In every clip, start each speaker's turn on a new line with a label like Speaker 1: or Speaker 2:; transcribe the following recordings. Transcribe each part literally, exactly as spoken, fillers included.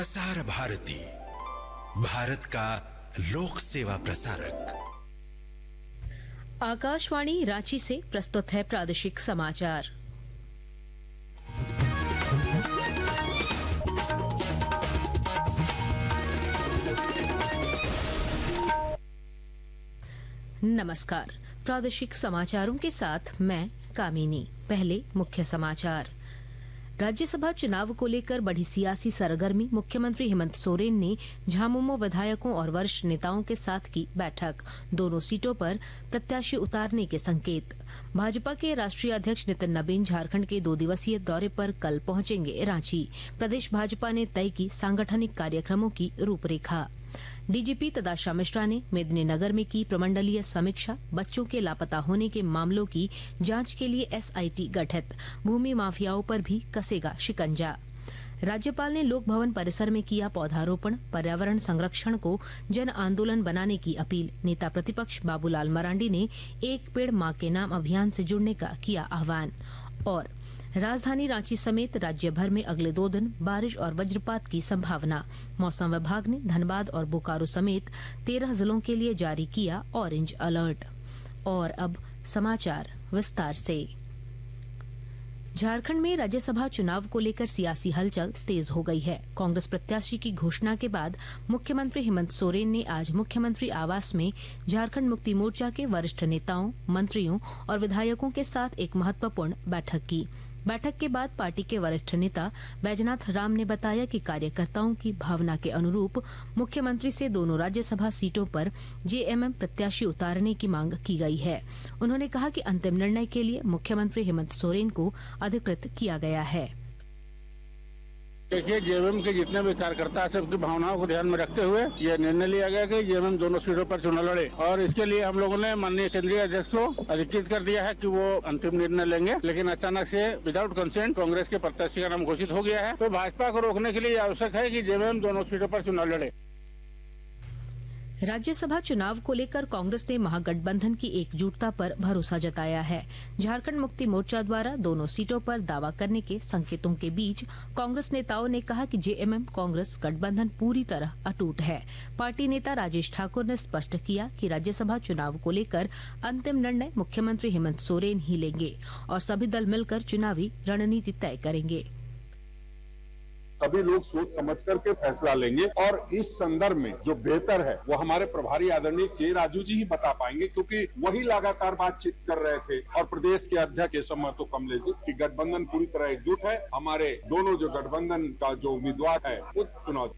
Speaker 1: प्रसार भारती, भारत का लोक सेवा प्रसारक।
Speaker 2: आकाशवाणी रांची से प्रस्तुत है प्रादेशिक समाचार। नमस्कार, प्रादेशिक समाचारों के साथ मैं कामिनी। पहले मुख्य समाचार। राज्यसभा चुनाव को लेकर बढ़ी सियासी सरगर्मी। मुख्यमंत्री हेमंत सोरेन ने झामुमो विधायकों और वरिष्ठ नेताओं के साथ की बैठक। दोनों सीटों पर प्रत्याशी उतारने के संकेत। भाजपा के राष्ट्रीय अध्यक्ष नितिन नबीन झारखंड के दो दिवसीय दौरे पर कल पहुंचेंगे रांची। प्रदेश भाजपा ने तय की सांगठनिक कार्यक्रमों की रूपरेखा। डीजीपी तदाशा मिश्रा ने मेदिनीनगर में की प्रमंडलीय समीक्षा। बच्चों के लापता होने के मामलों की जांच के लिए एसआईटी गठित। भूमि माफियाओं पर भी कसेगा शिकंजा। राज्यपाल ने लोक भवन परिसर में किया पौधारोपण। पर्यावरण संरक्षण को जन आंदोलन बनाने की अपील। नेता प्रतिपक्ष बाबूलाल मरांडी ने एक पेड़ मां के नाम अभियान से जुड़ने का किया आह्वान। और राजधानी रांची समेत राज्य भर में अगले दो दिन बारिश और वज्रपात की संभावना। मौसम विभाग ने धनबाद और बोकारो समेत तेरह जिलों के लिए जारी किया ऑरेंज अलर्ट। और अब समाचार विस्तार से। झारखंड में राज्यसभा चुनाव को लेकर सियासी हलचल तेज हो गई है। कांग्रेस प्रत्याशी की घोषणा के बाद मुख्यमंत्री हेमंत सोरेन ने आज मुख्यमंत्री आवास में झारखंड मुक्ति मोर्चा के वरिष्ठ नेताओं, मंत्रियों और विधायकों के साथ एक महत्वपूर्ण बैठक की। बैठक के बाद पार्टी के वरिष्ठ नेता बैजनाथ राम ने बताया कि कार्यकर्ताओं की भावना के अनुरूप मुख्यमंत्री से दोनों राज्यसभा सीटों पर जेएमएम प्रत्याशी उतारने की मांग की गई है। उन्होंने कहा कि अंतिम निर्णय के लिए मुख्यमंत्री हेमंत सोरेन को अधिकृत किया गया है।
Speaker 3: देखिए, जेएमएम के जितने भी कार्यकर्ता सबकी भावनाओं को ध्यान में रखते हुए यह निर्णय लिया गया कि जेएमएम दोनों सीटों पर चुनाव लड़े और इसके लिए हम लोगों ने माननीय केंद्रीय अध्यक्ष को अधिकृत कर दिया है कि वो अंतिम निर्णय लेंगे। लेकिन अचानक से विदाउट कंसेंट कांग्रेस के प्रत्याशी का नाम घोषित हो गया है, तो भाजपा को रोकने के लिए आवश्यक है कि जेएमएम दोनों सीटों पर चुनाव लड़े।
Speaker 2: राज्यसभा चुनाव को लेकर कांग्रेस ने महागठबंधन की एकजुटता पर भरोसा जताया है। झारखंड मुक्ति मोर्चा द्वारा दोनों सीटों पर दावा करने के संकेतों के बीच कांग्रेस नेताओं ने कहा कि जेएमएम कांग्रेस गठबंधन पूरी तरह अटूट है। पार्टी नेता राजेश ठाकुर ने स्पष्ट किया कि राज्यसभा चुनाव को लेकर अंतिम निर्णय मुख्यमंत्री हेमंत सोरेन ही लेंगे और सभी दल मिलकर चुनावी रणनीति तय करेंगे।
Speaker 4: सभी लोग सोच समझ करके फैसला लेंगे और इस संदर्भ में जो बेहतर है वो हमारे प्रभारी आदरणीय के राजू जी ही बता पाएंगे, क्योंकि वही लगातार बातचीत कर रहे थे और प्रदेश के अध्यक्ष इस समय तो कमलेश जी की गठबंधन पूरी तरह एकजुट है। हमारे दोनों जो गठबंधन का जो उम्मीदवार है वो चुनाव।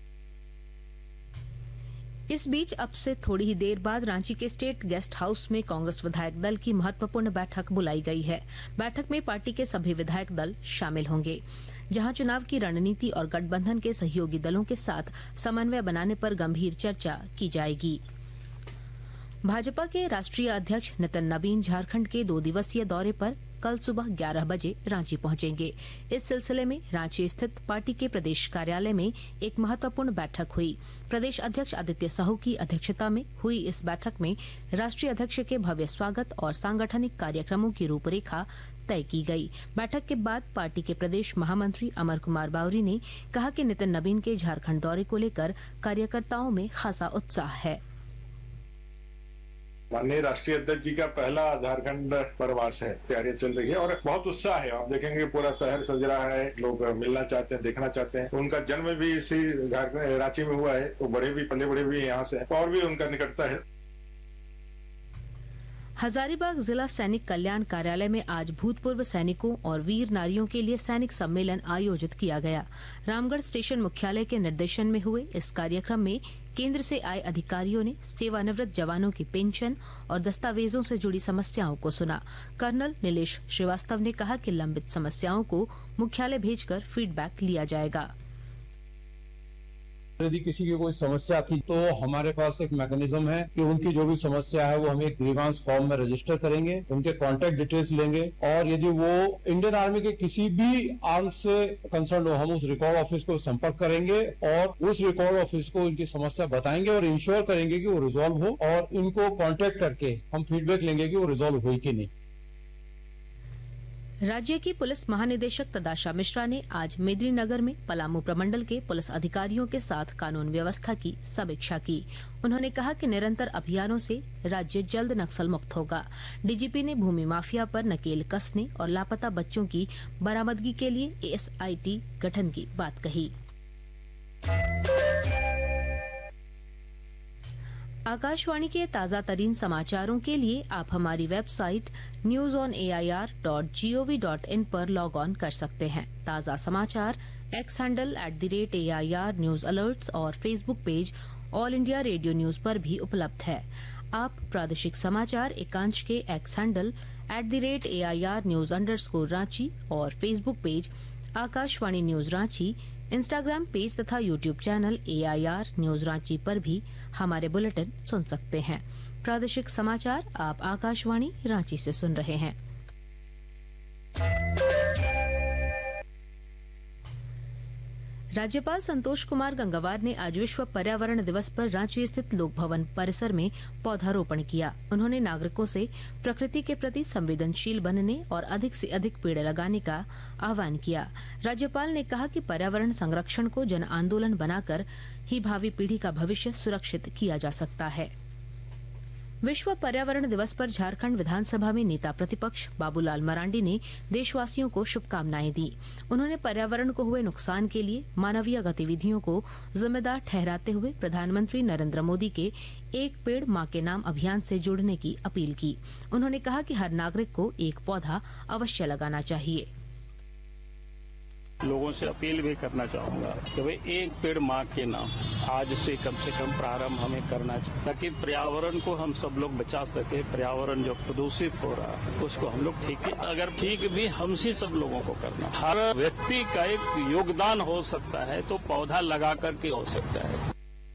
Speaker 2: इस बीच अब से थोड़ी ही देर बाद रांची के स्टेट गेस्ट हाउस में कांग्रेस विधायक दल की महत्वपूर्ण बैठक बुलाई गई है। बैठक में पार्टी के सभी विधायक दल शामिल होंगे, जहां चुनाव की रणनीति और गठबंधन के सहयोगी दलों के साथ समन्वय बनाने पर गंभीर चर्चा की जाएगी। भाजपा के राष्ट्रीय अध्यक्ष नितिन नबीन झारखंड के दो दिवसीय दौरे पर कल सुबह ग्यारह बजे रांची पहुंचेंगे। इस सिलसिले में रांची स्थित पार्टी के प्रदेश कार्यालय में एक महत्वपूर्ण बैठक हुई। प्रदेश अध्यक्ष आदित्य साहू की अध्यक्षता में हुई इस बैठक में राष्ट्रीय अध्यक्ष के भव्य स्वागत और सांगठनिक कार्यक्रमों की रूपरेखा तय की गई। बैठक के बाद पार्टी के प्रदेश महामंत्री अमर कुमार बावरी ने कहा कि नितिन नबीन के झारखंड दौरे को लेकर कार्यकर्ताओं में खासा उत्साह है।
Speaker 5: माननीय राष्ट्रीय अध्यक्ष जी का पहला झारखंड प्रवास है, तैयारियां चल रही है और बहुत उत्साह है। आप देखेंगे पूरा शहर सज रहा है, लोग मिलना चाहते हैं, देखना चाहते हैं। उनका जन्म भी इसी झारखंड रांची में हुआ है, तो बड़े भी पले बड़े भी यहाँ से और भी उनका निकटता है।
Speaker 2: हजारीबाग जिला सैनिक कल्याण कार्यालय में आज भूतपूर्व सैनिकों और वीर नारियों के लिए सैनिक सम्मेलन आयोजित किया गया। रामगढ़ स्टेशन मुख्यालय के निर्देशन में हुए इस कार्यक्रम में केंद्र से आए अधिकारियों ने सेवानिवृत्त जवानों की पेंशन और दस्तावेजों से जुड़ी समस्याओं को सुना। कर्नल नीलेश श्रीवास्तव ने कहा कि लंबित समस्याओं को मुख्यालय भेजकर फीडबैक लिया जाएगा।
Speaker 6: यदि किसी की कोई समस्या थी तो हमारे पास एक मैकेनिज्म है कि उनकी जो भी समस्या है वो हम एक ग्रीवांस फॉर्म में रजिस्टर करेंगे, उनके कॉन्टैक्ट डिटेल्स लेंगे और यदि वो इंडियन आर्मी के किसी भी आर्म से कंसर्न हो, हम उस रिकॉर्ड ऑफिस को संपर्क करेंगे और उस रिकॉर्ड ऑफिस को उनकी समस्या बताएंगे और इंश्योर करेंगे कि वो रिजॉल्व हो और इनको कॉन्टैक्ट करके हम फीडबैक लेंगे कि वो रिजॉल्व हुई कि नहीं।
Speaker 2: राज्य की पुलिस महानिदेशक तदाशा मिश्रा ने आज मेदिनीनगर में पलामू प्रमंडल के पुलिस अधिकारियों के साथ कानून व्यवस्था की समीक्षा की। उन्होंने कहा कि निरंतर अभियानों से राज्य जल्द नक्सल मुक्त होगा। डीजीपी ने भूमि माफिया पर नकेल कसने और लापता बच्चों की बरामदगी के लिए एसआईटी गठन की बात कही। आकाशवाणी के ताजा तरीन समाचारों के लिए आप हमारी website news on A I R dot G O V dot in पर लॉग ऑन कर सकते हैं। ताजा समाचार x handle at the rate A I R news alerts और Facebook page all India radio news पर भी उपलब्ध है। आप प्रादेशिक समाचार एकांश के x handle at the rate A I R news underscore Ranchi और Facebook page Akashvani news Ranchi, Instagram page तथा YouTube channel A I R news Ranchi पर भी हमारे बुलेटिन सुन सकते हैं। प्रादेशिक समाचार आप आकाशवाणी रांची से सुन रहे हैं। राज्यपाल संतोष कुमार गंगवार ने आज विश्व पर्यावरण दिवस पर रांची स्थित लोक भवन परिसर में पौधारोपण किया। उन्होंने नागरिकों से प्रकृति के प्रति संवेदनशील बनने और अधिक से अधिक पेड़ लगाने का आह्वान किया। राज्यपाल ने कहा कि पर्यावरण संरक्षण को जन आंदोलन बनाकर ही भावी पीढ़ी का भविष्य सुरक्षित किया जा सकता है। विश्व पर्यावरण दिवस पर झारखंड विधानसभा में नेता प्रतिपक्ष बाबूलाल मरांडी ने देशवासियों को शुभकामनाएं दी। उन्होंने पर्यावरण को हुए नुकसान के लिए मानवीय गतिविधियों को जिम्मेदार ठहराते हुए प्रधानमंत्री नरेंद्र मोदी के एक पेड़ मां के नाम अभियान से जुड़ने की अपील की। उन्होंने कहा कि हर नागरिक को एक पौधा अवश्य लगाना चाहिए।
Speaker 7: लोगों से अपील भी करना चाहूंगा कि भाई एक पेड़ माँ के नाम आज से कम से कम प्रारंभ हमें करना चाहिए, ताकि पर्यावरण को हम सब लोग बचा सके। पर्यावरण जो प्रदूषित हो रहा है उसको हम लोग ठीक, अगर ठीक भी हमसे सब लोगों को करना, हर व्यक्ति का एक योगदान हो सकता है तो पौधा लगा करके हो सकता है।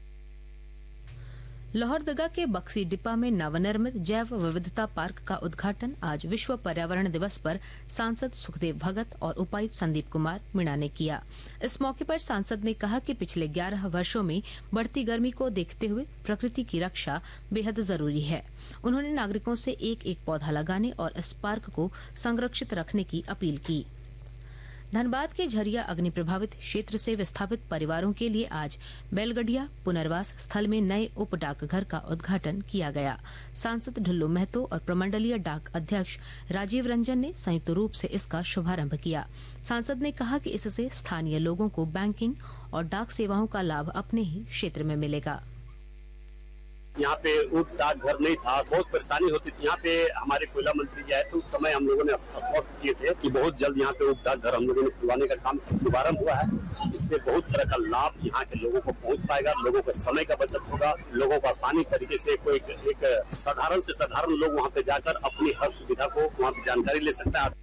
Speaker 2: लोहरदगा के बक्सी डिपा में नवनिर्मित जैव विविधता पार्क का उद्घाटन आज विश्व पर्यावरण दिवस पर सांसद सुखदेव भगत और उपायुक्त संदीप कुमार मीणा ने किया। इस मौके पर सांसद ने कहा कि पिछले ग्यारह वर्षों में बढ़ती गर्मी को देखते हुए प्रकृति की रक्षा बेहद जरूरी है। उन्होंने नागरिकों से एक एक पौधा लगाने और इस पार्क को संरक्षित रखने की अपील की। धनबाद के झरिया अग्नि प्रभावित क्षेत्र से विस्थापित परिवारों के लिए आज बैलगढ़िया पुनर्वास स्थल में नए उप डाकघर का उद्घाटन किया गया। सांसद ढुल्लू महतो और प्रमंडलीय डाक अध्यक्ष राजीव रंजन ने संयुक्त रूप से इसका शुभारंभ किया। सांसद ने कहा कि इससे स्थानीय लोगों को बैंकिंग और डाक सेवाओं का लाभ अपने ही क्षेत्र में मिलेगा।
Speaker 8: यहाँ पे उप डाकघर नहीं था, बहुत परेशानी होती थी। यहाँ पे हमारे कोयला मंत्री जी आए तो उस समय हम लोगों ने आश्वस्त किए थे कि बहुत जल्द यहाँ पे उप डाकघर हम लोगों ने खुलवाने का काम शुभारंभ हुआ है। इससे बहुत तरह का लाभ यहाँ के लोगों को पहुँच पाएगा, लोगों को समय का बचत होगा, लोगों को आसानी तरीके से कोई एक साधारण से साधारण लोग वहाँ पे जाकर अपनी हर सुविधा को वहाँ पे जानकारी ले सकता है।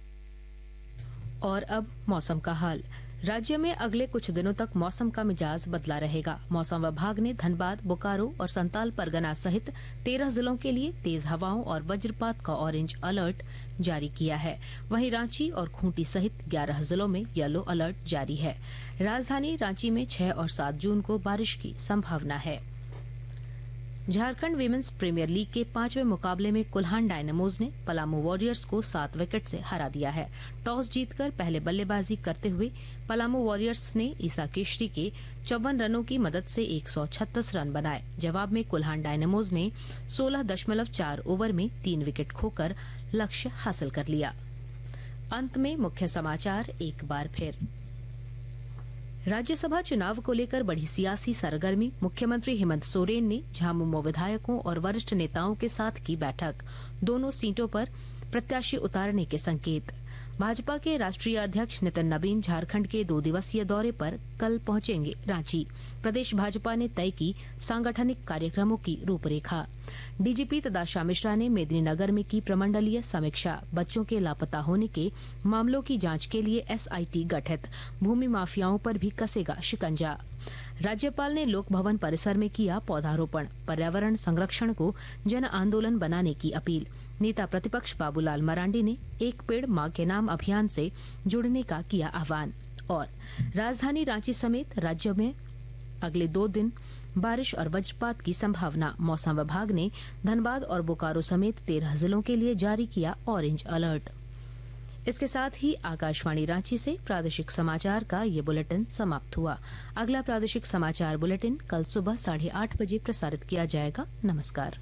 Speaker 2: और अब मौसम का हाल। राज्य में अगले कुछ दिनों तक मौसम का मिजाज बदला रहेगा। मौसम विभाग ने धनबाद, बोकारो और संताल परगना सहित तेरह जिलों के लिए तेज हवाओं और वज्रपात का ऑरेंज अलर्ट जारी किया है। वहीं रांची और खूंटी सहित ग्यारह जिलों में येलो अलर्ट जारी है। राजधानी रांची में छह और सात जून को बारिश की संभावना है। झारखंड वीमेंस प्रीमियर लीग के पांचवें मुकाबले में कुल्हान डायनामोज ने पलामू वॉरियर्स को सात विकेट से हरा दिया है। टॉस जीतकर पहले बल्लेबाजी करते हुए पलामू वॉरियर्स ने ईसा केशरी के चौवन रनों की मदद से एक सौ छत्तीस रन बनाए। जवाब में कुल्हान डायनामोज ने सोलह दशमलव चार ओवर में तीन विकेट खोकर लक्ष्य हासिल कर लिया। अंत में मुख्य समाचार एक बार फिर। राज्यसभा चुनाव को लेकर बढ़ी सियासी सरगर्मी। मुख्यमंत्री हेमंत सोरेन ने झामुमो विधायकों और वरिष्ठ नेताओं के साथ की बैठक। दोनों सीटों पर प्रत्याशी उतारने के संकेत। भाजपा के राष्ट्रीय अध्यक्ष नितिन नबीन झारखंड के दो दिवसीय दौरे पर कल पहुंचेंगे रांची। प्रदेश भाजपा ने तय की सांगठनिक कार्यक्रमों की रूपरेखा। डीजीपी तदाशा मिश्रा ने मेदिनीनगर में की प्रमंडलीय समीक्षा। बच्चों के लापता होने के मामलों की जांच के लिए एसआईटी गठित। भूमि माफियाओं पर भी कसेगा शिकंजा। राज्यपाल ने लोक भवन परिसर में किया पौधारोपण। पर्यावरण संरक्षण को जन आंदोलन बनाने की अपील। नेता प्रतिपक्ष बाबूलाल मरांडी ने एक पेड़ मां के नाम अभियान से जुड़ने का किया आह्वान। और राजधानी रांची समेत राज्य में अगले दो दिन बारिश और वज्रपात की संभावना। मौसम विभाग ने धनबाद और बोकारो समेत तेरह जिलों के लिए जारी किया ऑरेंज अलर्ट। इसके साथ ही आकाशवाणी रांची से प्रादेशिक समाचार का ये बुलेटिन समाप्त हुआ। अगला प्रादेशिक समाचार बुलेटिन कल सुबह साढ़े आठ बजे प्रसारित किया जाएगा। नमस्कार।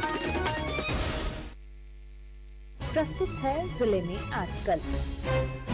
Speaker 9: प्रस्तुत है जिले में आजकल।